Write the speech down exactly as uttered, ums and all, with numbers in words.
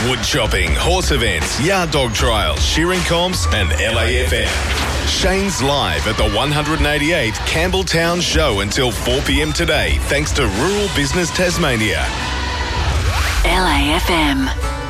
Wood chopping, horse events, yard dog trials, shearing comps and L A F M. Shane's live at the one eighty-eight Campbelltown Show until four p.m. today, thanks to Rural Business Tasmania. L A F M.